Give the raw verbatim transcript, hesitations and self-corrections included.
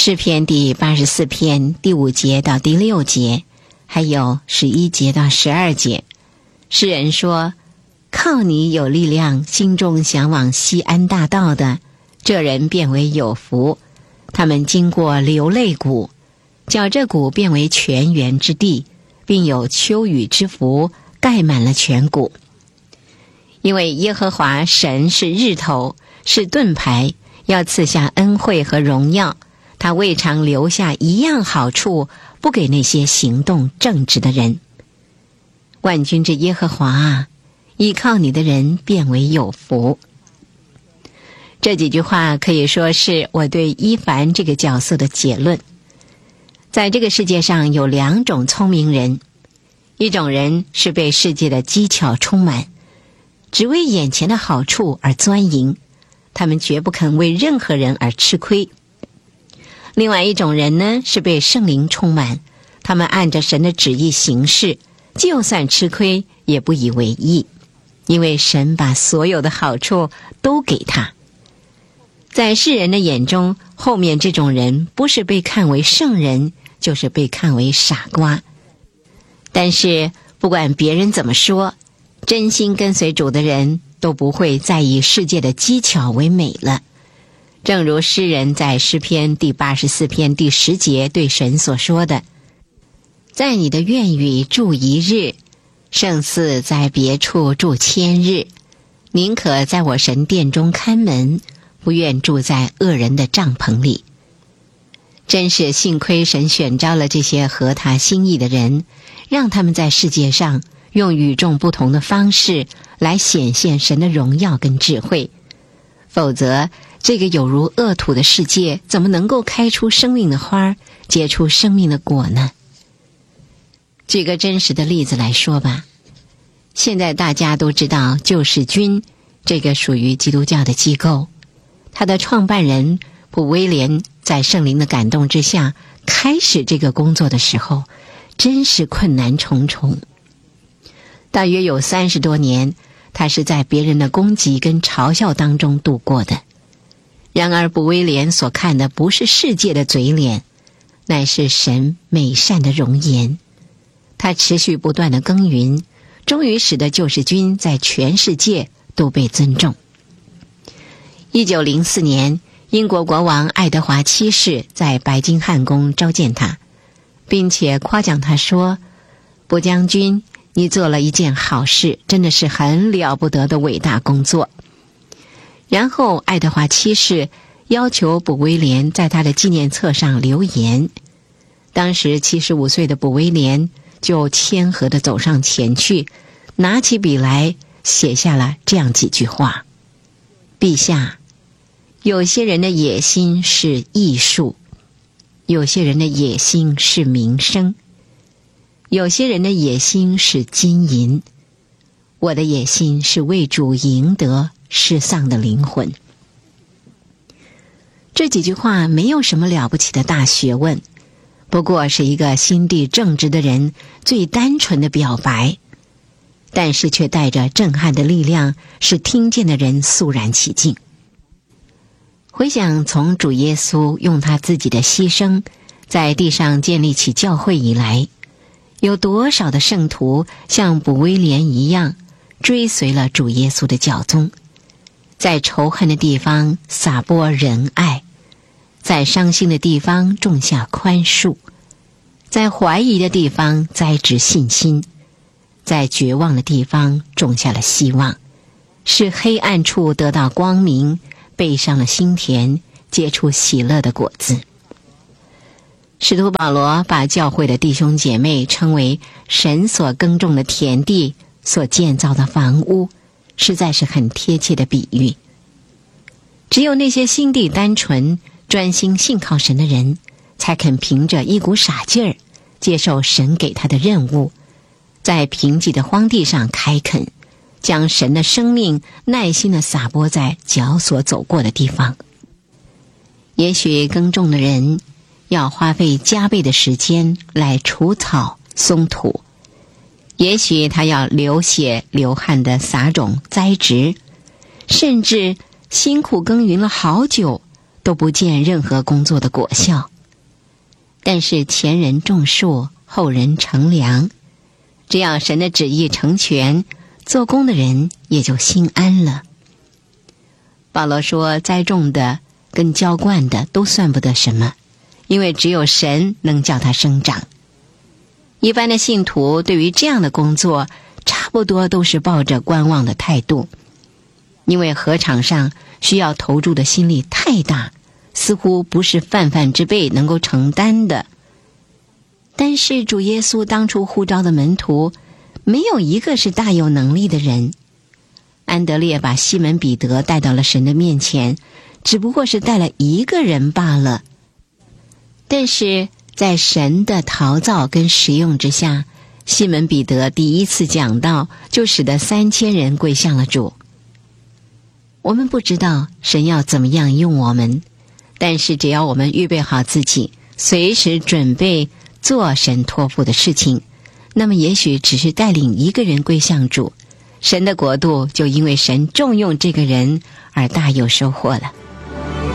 诗篇第八十四篇第五节到第六节，还有十一节到十二节，诗人说：靠你有力量，心中向往西安大道的，这人变为有福。他们经过流泪谷，叫这谷变为泉源之地，并有秋雨之福盖满了全谷。因为耶和华神是日头，是盾牌，要赐下恩惠和荣耀，他未尝留下一样好处不给那些行动正直的人。万军之耶和华啊，依靠你的人变为有福。这几句话可以说是我对伊凡这个角色的结论。在这个世界上有两种聪明人，一种人是被世界的技巧充满，只为眼前的好处而钻营，他们绝不肯为任何人而吃亏。另外一种人呢，是被圣灵充满，他们按着神的旨意行事，就算吃亏也不以为意，因为神把所有的好处都给他。在世人的眼中，后面这种人不是被看为圣人，就是被看为傻瓜。但是不管别人怎么说，真心跟随主的人都不会再以世界的技巧为美了。正如诗人在诗篇第八十四篇第十节对神所说的：在你的院宇住一日，胜似在别处住千日。宁可在我神殿中看门，不愿住在恶人的帐篷里。真是幸亏神选召了这些合他心意的人，让他们在世界上用与众不同的方式来显现神的荣耀跟智慧。否则这个有如恶土的世界怎么能够开出生命的花，结出生命的果呢？举个真实的例子来说吧，现在大家都知道救世军这个属于基督教的机构，他的创办人普威廉在圣灵的感动之下开始这个工作的时候，真是困难重重。大约有三十多年，他是在别人的攻击跟嘲笑当中度过的。然而普威廉所看的不是世界的嘴脸，乃是神美善的容颜。他持续不断的耕耘，终于使得救世军在全世界都被尊重。一九零四年，英国国王爱德华七世在白金汉宫召见他，并且夸奖他说：普将军，你做了一件好事，真的是很了不得的伟大工作。然后爱德华七世要求普威廉在他的纪念册上留言。当时七十五岁的普威廉就谦和地走上前去，拿起笔来写下了这样几句话：陛下，有些人的野心是艺术，有些人的野心是名声，有些人的野心是金银，我的野心是为主赢得失丧的灵魂。这几句话没有什么了不起的大学问，不过是一个心地正直的人最单纯的表白，但是却带着震撼的力量，使听见的人肃然起敬。回想从主耶稣用他自己的牺牲在地上建立起教会以来，有多少的圣徒像普威廉一样追随了主耶稣的教宗，在仇恨的地方撒播仁爱，在伤心的地方种下宽恕，在怀疑的地方栽植信心，在绝望的地方种下了希望，使黑暗处得到光明，悲伤的心田结出喜乐的果子。使徒保罗把教会的弟兄姐妹称为神所耕种的田地，所建造的房屋，实在是很贴切的比喻。只有那些心地单纯、专心信靠神的人，才肯凭着一股傻劲儿接受神给他的任务，在贫瘠的荒地上开垦，将神的生命耐心地撒播在脚所走过的地方。也许耕种的人要花费加倍的时间来除草松土，也许他要流血流汗地撒种栽植，甚至辛苦耕耘了好久都不见任何工作的果效。 但是前人种树，后人乘凉，只要神的旨意成全，做工的人也就心安了。保罗说，栽种的跟浇灌的都算不得什么，因为只有神能叫它生长。一般的信徒对于这样的工作差不多都是抱着观望的态度，因为禾场上需要投注的心力太大，似乎不是泛泛之辈能够承担的。但是主耶稣当初呼召的门徒，没有一个是大有能力的人。安德烈把西门彼得带到了神的面前，只不过是带了一个人罢了。但是在神的陶造跟使用之下，西门彼得第一次讲道，就使得三千人归向了主。我们不知道神要怎么样用我们，但是只要我们预备好自己，随时准备做神托付的事情，那么也许只是带领一个人归向主，神的国度就因为神重用这个人而大有收获了。